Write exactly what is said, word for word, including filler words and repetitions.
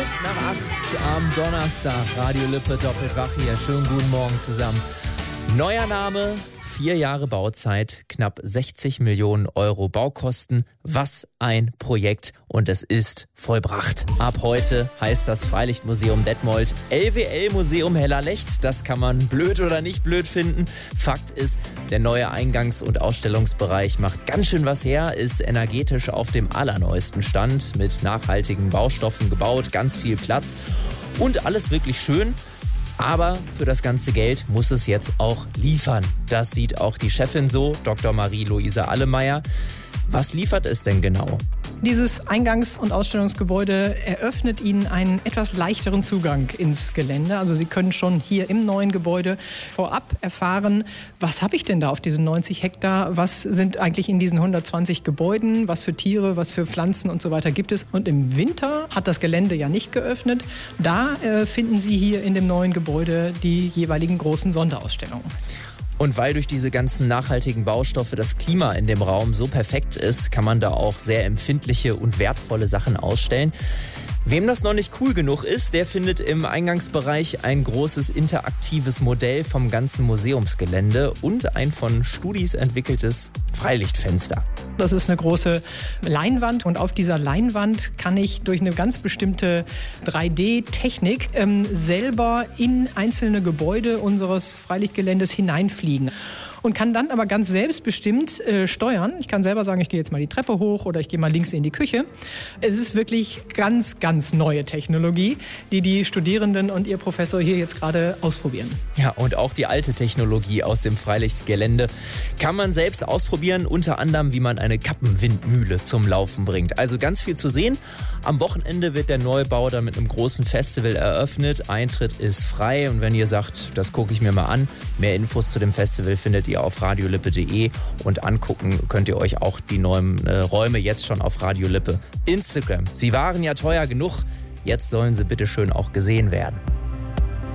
Fünf nach acht am Donnerstag. Radio Lippe doppelt wach hier. Schönen guten Morgen zusammen. Neuer Name, vier Jahre Bauzeit, knapp sechzig Millionen Euro Baukosten. Was ein Projekt und es ist vollbracht. Ab heute heißt das Freilichtmuseum Detmold L W L-Museum Hellerlecht. Das kann man blöd oder nicht blöd finden. Fakt ist, der neue Eingangs- und Ausstellungsbereich macht ganz schön was her, ist energetisch auf dem allerneuesten Stand, mit nachhaltigen Baustoffen gebaut, ganz viel Platz und alles wirklich schön. Aber für das ganze Geld muss es jetzt auch liefern. Das sieht auch die Chefin so, Doktor Marie-Louise Allemeyer. Was liefert es denn genau? Dieses Eingangs- und Ausstellungsgebäude eröffnet Ihnen einen etwas leichteren Zugang ins Gelände. Also Sie können schon hier im neuen Gebäude vorab erfahren, was habe ich denn da auf diesen neunzig Hektar? Was sind eigentlich in diesen hundertzwanzig Gebäuden? Was für Tiere, was für Pflanzen und so weiter gibt es? Und im Winter hat das Gelände ja nicht geöffnet. Da äh, finden Sie hier in dem neuen Gebäude die jeweiligen großen Sonderausstellungen. Und weil durch diese ganzen nachhaltigen Baustoffe das Klima in dem Raum so perfekt ist, kann man da auch sehr empfindliche und wertvolle Sachen ausstellen. Wem das noch nicht cool genug ist, der findet im Eingangsbereich ein großes interaktives Modell vom ganzen Museumsgelände und ein von Studis entwickeltes Freilichtfenster. Das ist eine große Leinwand und auf dieser Leinwand kann ich durch eine ganz bestimmte drei D-Technik ähm, selber in einzelne Gebäude unseres Freilichtgeländes hineinfliegen. Und kann dann aber ganz selbstbestimmt äh, steuern. Ich kann selber sagen, ich gehe jetzt mal die Treppe hoch oder ich gehe mal links in die Küche. Es ist wirklich ganz, ganz neue Technologie, die die Studierenden und ihr Professor hier jetzt gerade ausprobieren. Ja, und auch die alte Technologie aus dem Freilichtgelände kann man selbst ausprobieren, unter anderem, wie man eine Kappenwindmühle zum Laufen bringt. Also ganz viel zu sehen. Am Wochenende wird der Neubau dann mit einem großen Festival eröffnet. Eintritt ist frei und wenn ihr sagt, das gucke ich mir mal an, mehr Infos zu dem Festival findet ihr auf radiolippe punkt de und angucken könnt ihr euch auch die neuen äh, Räume jetzt schon auf Radio Lippe. Instagram. Sie waren ja teuer genug, jetzt sollen sie bitte schön auch gesehen werden.